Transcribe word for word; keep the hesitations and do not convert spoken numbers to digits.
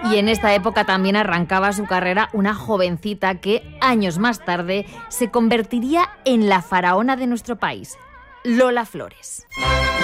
Y en esta época también arrancaba su carrera una jovencita que, años más tarde, se convertiría en la faraona de nuestro país, Lola Flores.